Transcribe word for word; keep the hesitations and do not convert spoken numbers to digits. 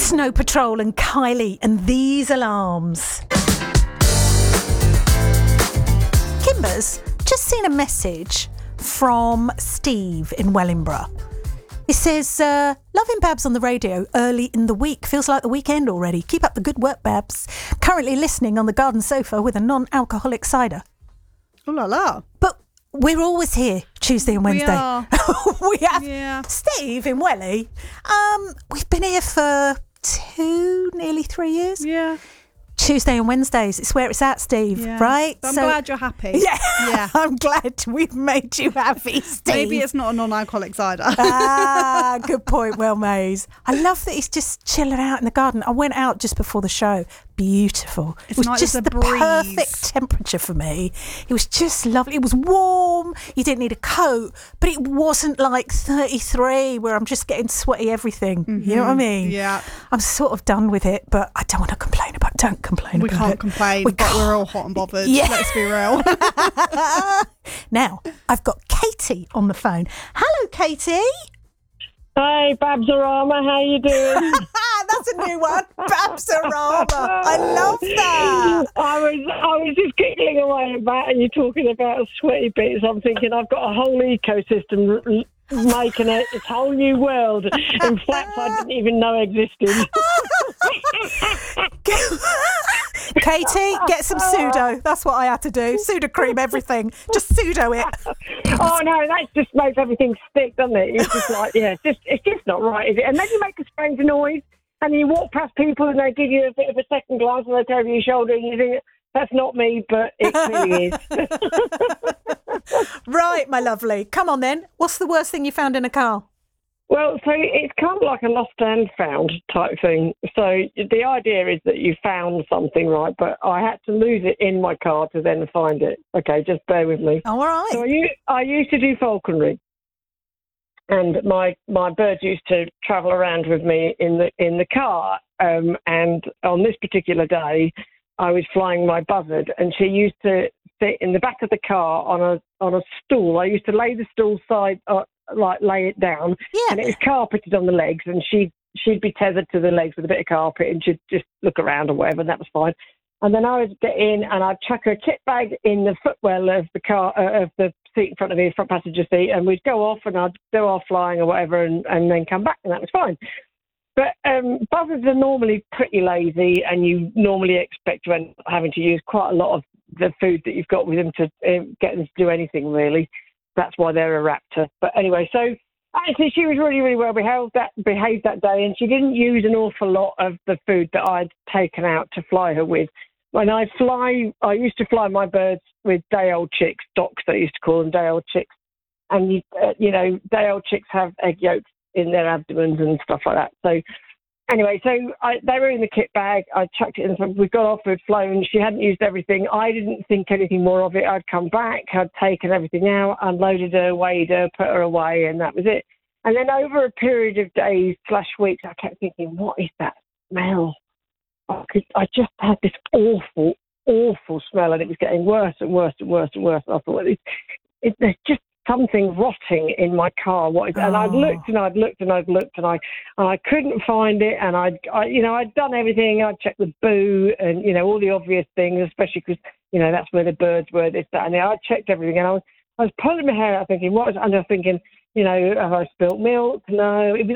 Snow Patrol and Kylie and These Alarms. Kimber's just seen a message from Steve in Wellingborough. He says, uh, loving Babs on the radio early in the week. Feels like the weekend already. Keep up the good work, Babs. Currently listening on the garden sofa with a non-alcoholic cider. Oh la la. But we're always here Tuesday and Wednesday. We are. we have Yeah. Steve in Welly. Um, we've been here for two, nearly three years. Yeah. Tuesday and Wednesdays. It's where it's at, Steve, Yeah. right? I'm So- glad you're happy. Yeah. Yeah. I'm glad we've made you happy, Steve. Maybe it's not a non-alcoholic cider. Ah, good point. Well made. I love that he's just chilling out in the garden. I went out just before the show. Beautiful. It's it was nice just as a the breeze. perfect temperature for me. It was just lovely. It was warm. You didn't need a coat, but it wasn't like thirty-three where I'm just getting sweaty everything. You know what I mean? Yeah. I'm sort of done with it, but I don't want to complain about. Don't complain We about can't it. complain, We but can't. we're all hot and bothered. Yeah. Let's be real. Now I've got Katie on the phone. Hello, Katie. Hi, Babsorama, how you doing? That's a new one. Babsorama. I love that. I was I was just giggling away about, and you're talking about sweaty bits. I'm thinking I've got a whole ecosystem r- r- making a this whole new world in flats I didn't even know existed. Katie, get some pseudo. That's what I had to do. Pseudo cream everything. Just pseudo it. Oh no, that just makes everything stick, doesn't it? It's just like, yeah, it's just it's just not right, is it? And then you make a strange noise, and you walk past people, and they give you a bit of a second glance, and they look over your shoulder, and you think, that's not me, but it clearly is. Right, my lovely. Come on then. What's the worst thing you found in a car? Well, so it's kind of like a lost and found type thing. So the idea is that you found something, right? But I had to lose it in my car to then find it. Okay, just bear with me. All right. So I used, I used to do falconry, and my, my birds used to travel around with me in the in the car. Um, and on this particular day, I was flying my buzzard, and she used to sit in the back of the car on a on a stool. I used to lay the stool side up, like lay it down, Yeah. and it was carpeted on the legs, and she she'd be tethered to the legs with a bit of carpet, and she'd just look around or whatever, and that was fine. And then I would get in, and I'd chuck her kit bag in the footwell of the car, uh, of the seat in front of me, the front passenger seat, and we'd go off, and I'd go off flying or whatever, and, and then come back, and that was fine. But um, buzzards are normally pretty lazy, and you normally expect to end up having to use quite a lot of the food that you've got with them to uh, get them to do anything, really. That's why they're a raptor. But anyway, so actually she was really, really well behaved that, behaved that day, and she didn't use an awful lot of the food that I'd taken out to fly her with. When I fly, I used to fly my birds with day-old chicks, docks they used to call them, day-old chicks. And, you, uh, you know, day-old chicks have egg yolks in their abdomens and stuff like that. So anyway, so I, they were in the kit bag. I chucked it in. So we got off, we'd flown. She hadn't used everything. I didn't think anything more of it. I'd come back, I'd taken everything out, unloaded her, weighed her, put her away, and that was it. And then over a period of days slash weeks, I kept thinking, what is that smell? I, could, I just had this awful, awful smell, and it was getting worse and worse and worse and worse. And I thought, it, it, there's just something rotting in my car. What is, and I'd looked and I'd looked and I'd looked and I and I couldn't find it. And I'd, I, you know, I'd done everything. I'd checked the boo and, you know, all the obvious things, especially because, you know, that's where the birds were, this, that, and the other. I checked everything, and I was, I was pulling my hair out thinking, what is, and I was thinking, you know, have I spilt milk? No. It was